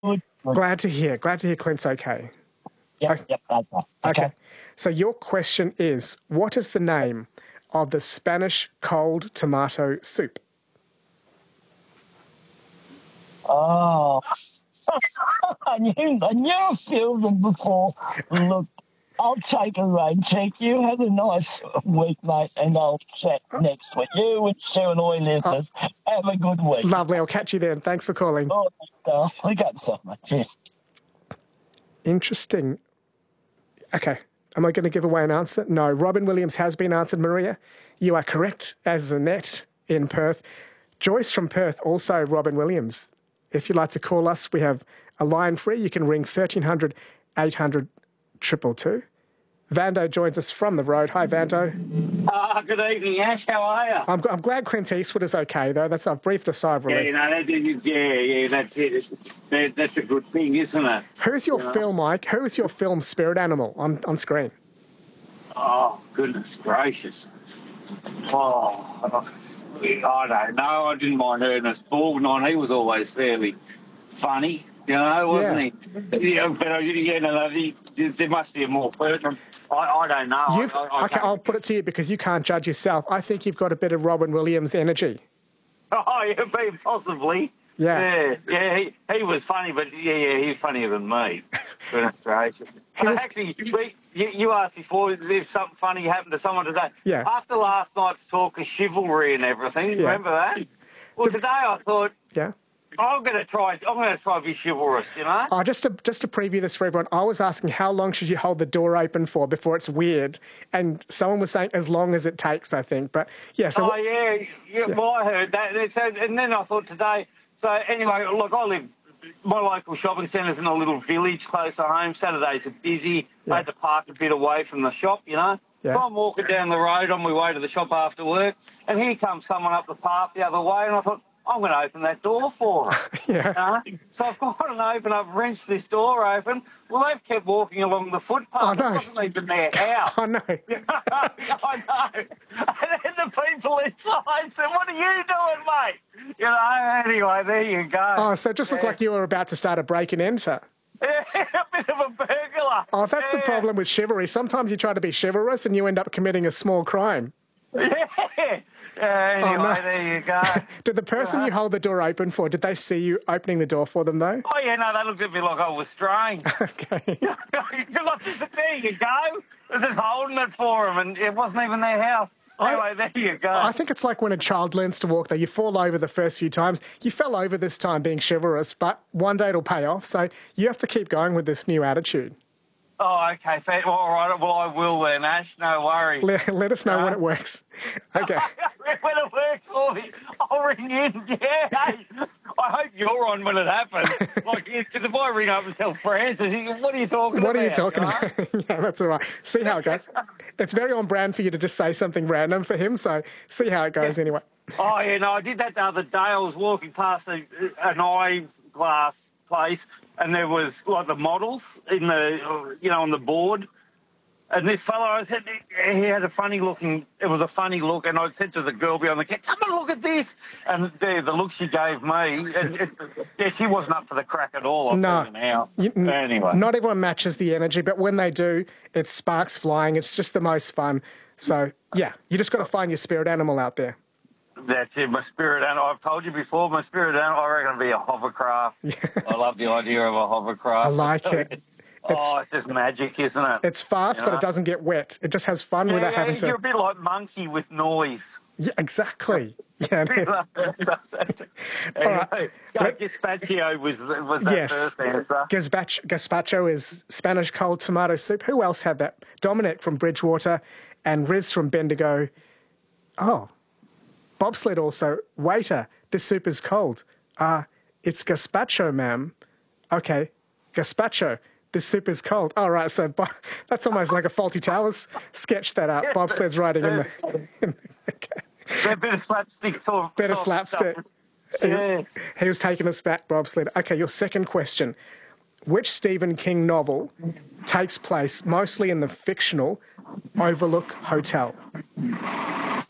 Good. Glad to hear. Glad to hear Clint's okay. Yep, okay. Okay. So your question is, what is the name of the Spanish cold tomato soup? Oh, I knew a few of them before. Look, I'll take a rain check. You have a nice week, mate, and I'll chat next week. You and Sue and all your listeners, have a good week. Lovely. I'll catch you then. Thanks for calling. Oh, look up yourself, mate. Cheers. Interesting. Okay. Am I going to give away an answer? No. Robin Williams has been answered, Maria. You are correct, as Annette in Perth. Joyce from Perth, also Robin Williams. If you'd like to call us, we have a line free. You can ring 1300 800 222. Vando joins us from the road. Hi, Vando. Good evening, Ash. How are you? I'm glad Clint Eastwood is okay, though. I've breathed a sigh of relief. That's it. That's a good thing, isn't it? Who's your film, Mike? Who is your film spirit animal on screen? Oh, goodness gracious. Oh, I don't know. I didn't mind Ernest Borgnine. He was always fairly funny, wasn't he? Yeah, but there must be a more person. I don't know. I'll put it to you because you can't judge yourself. I think you've got a bit of Robin Williams energy. Oh, yeah, possibly. Yeah. Yeah, he was funny, but he's funnier than me. Goodness gracious. Actually, you asked before if something funny happened to someone today. Yeah. After last night's talk of chivalry and everything, remember that? Well, today I thought, I'm going to try to be chivalrous, Oh, just to preview this for everyone, I was asking how long should you hold the door open for before it's weird, and someone was saying as long as it takes, I think. But yeah, so well, I heard that, and then I thought today. So anyway, look, my local shopping centre's in a little village close to home. Saturdays are busy. I had to park a bit away from the shop, Yeah. So I'm walking down the road on my way to the shop after work, and here comes someone up the path the other way, and I thought, I'm going to open that door for them. So I've gone and opened up, wrenched this door open. Well, they've kept walking along the footpath. Oh, no. It wasn't even their house. I know. I know. And then the people inside said, what are you doing, mate? Anyway, there you go. Oh, so it just looked like you were about to start a break and enter. Yeah, a bit of a burglar. Oh, that's the problem with chivalry. Sometimes you try to be chivalrous and you end up committing a small crime. Anyway, there you go. Did the person you hold the door open for, did they see you opening the door for them, though? Oh, yeah, no, they looked at me like I was strange. Okay. There you go. I was just holding it for them, and it wasn't even their house. Anyway, there you go. I think it's like when a child learns to walk, though. You fall over the first few times. You fell over this time being chivalrous, but one day it'll pay off. So you have to keep going with this new attitude. Oh, okay. Well, all right. Well, I will then, Ash. No worries. Let us know when it works. Okay. When it works for me, I'll ring in. Yeah. Hey, I hope you're on when it happens. Because if I ring up and tell Francis, what are you talking about? What are you talking about? Yeah, that's all right. See how it goes. It's very on brand for you to just say something random for him, so see how it goes anyway. Oh, yeah, no, I did that the other day. I was walking past an eyeglass place, and there was like the models in the, on the board. And this fellow, I said, he had a funny look, and I said to the girl behind the counter, come and look at this. And the look she gave me, she wasn't up for the crack at all. Anyway. Not everyone matches the energy, but when they do, it's sparks flying. It's just the most fun. So, yeah, you just got to find your spirit animal out there. That's it, my spirit animal. I've told you before, my spirit animal, I reckon it'd be a hovercraft. I love the idea of a hovercraft. I like it. It's just magic, isn't it? It's fast, but it doesn't get wet. It just has fun without having to... You're a bit like Monkey with noise. Yeah, exactly. Yeah, it is. Anyway, Gazpacho was that first answer. Gazpacho is Spanish cold tomato soup. Who else had that? Dominic from Bridgewater and Riz from Bendigo. Oh, Bobsled also. Waiter, this soup is cold. It's gazpacho, ma'am. Okay, gazpacho. This soup is cold. All right, so that's almost like a Faulty Towers sketch that up. Bobsled's writing in the... A bit of slapstick talk. Bit of slapstick. He was taking us back, Bobsled. Okay, your second question. Which Stephen King novel takes place mostly in the fictional Overlook Hotel?